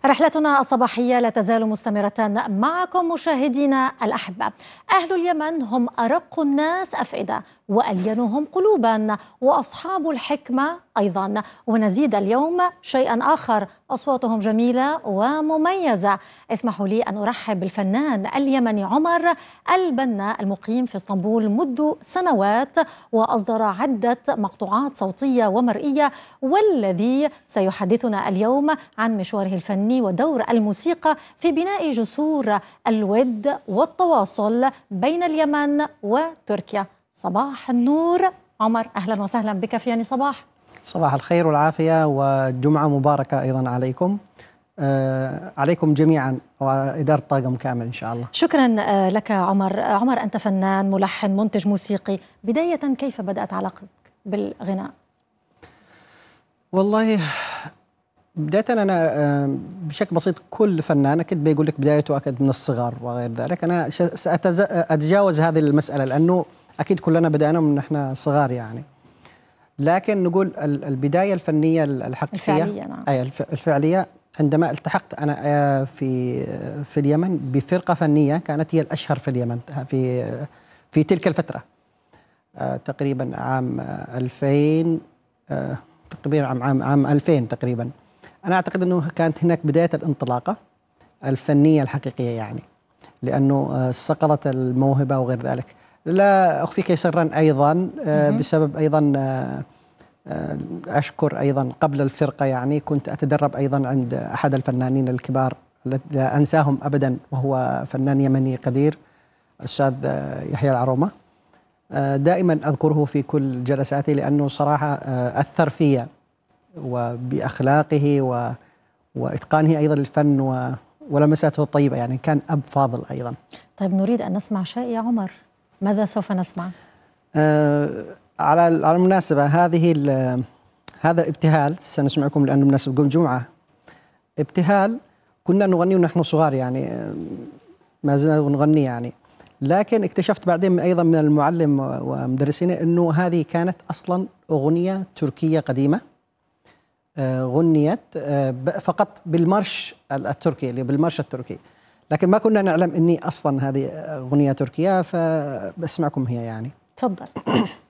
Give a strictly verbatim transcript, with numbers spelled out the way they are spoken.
رحلتنا الصباحية لا تزال مستمرة معكم مشاهدينا الأحبة. أهل اليمن هم أرق الناس أفئدة وألينهم قلوبا وأصحاب الحكمة أيضا، ونزيد اليوم شيئا آخر، أصواتهم جميلة ومميزة. اسمحوا لي أن أرحب بالفنان اليمني عمر البنا المقيم في اسطنبول منذ سنوات، وأصدر عدة مقطوعات صوتية ومرئية، والذي سيحدثنا اليوم عن مشواره الفني ودور الموسيقى في بناء جسور الود والتواصل بين اليمن وتركيا. صباح النور عمر، أهلا وسهلا بك في يعني صباح. صباح الخير والعافية وجمعة مباركة أيضا عليكم آه عليكم جميعا وإدارة طاقم كامل إن شاء الله. شكرا لك عمر. عمر، أنت فنان ملحن منتج موسيقي، بداية كيف بدأت علاقتك بالغناء؟ والله بداية أنا بشكل بسيط، كل فنان أكيد بيقول لك بدايته أكيد من الصغر وغير ذلك. أنا سأتجاوز هذه المسألة لأنه أكيد كلنا بدأنا من إحنا صغار يعني، لكن نقول البداية الفنية الحقيقية الفعلية نعم. أي الفعلية عندما التحقت أنا في في اليمن بفرقة فنية كانت هي الأشهر في اليمن في في تلك الفترة، تقريبا عام ألفين، تقريبا عام عام عام ألفين تقريبا. أنا أعتقد أنه كانت هناك بداية الانطلاقة الفنية الحقيقية يعني، لأنه سقطت الموهبة وغير ذلك. لا أخفيك سرا أيضا بسبب أيضا أشكر أيضا قبل الفرقة يعني كنت أتدرب أيضا عند أحد الفنانين الكبار لا أنساهم أبدا، وهو فنان يمني قدير الأستاذ يحيى العرومة. دائما أذكره في كل جلساتي لأنه صراحة أثر فيا وبأخلاقه و... وإتقانه أيضا للفن و... ولمساته الطيبة يعني، كان أب فاضل أيضا. طيب نريد أن نسمع شيء يا عمر، ماذا سوف نسمع؟ آه على على المناسبة هذه هذا الابتهال سنسمعكم لأنه مناسب يوم جمعة. ابتهال كنا نغني ونحن صغار يعني، ما زلنا نغني يعني، لكن اكتشفت بعدين أيضا من المعلم ومدرسين أنه هذه كانت أصلا أغنية تركية قديمة غنيت فقط بالمارش التركي اللي بالمارش التركي، لكن ما كنا نعلم أني أصلا هذه أغنية تركية. فبسمعكم هي يعني. تفضل.